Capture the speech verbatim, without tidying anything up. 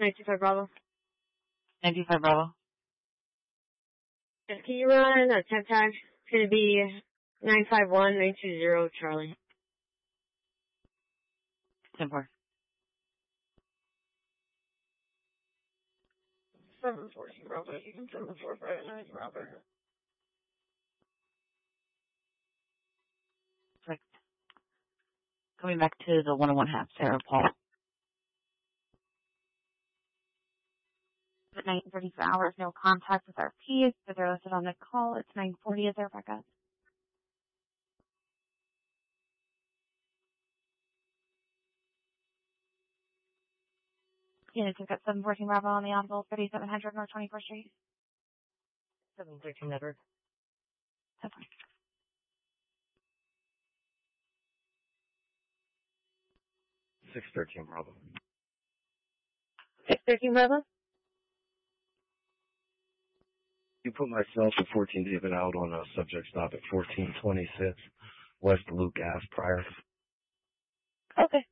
nine two five Bravo. nine two five Bravo. Can you run a temp tag? It's going to be nine five one nine two zero Charlie. ten four. seven fourteen Bravo. You can seven four five nine Bravo. Perfect. Coming back to the one oh one half, Sarah Paul. At nine thirty for hours, no contact with our Ps, but they're listed on the call. It's nine forty as our backup. Units have got seven fourteen Bravo on the Audible, thirty-seven hundred North twenty-fourth Street. seven thirteen Network. That's fine. six thirteen Bravo. six thirteen Bravo? You put myself and fourteen David out on a subject stop at fourteen twenty-six West Luke Ave prior. Okay.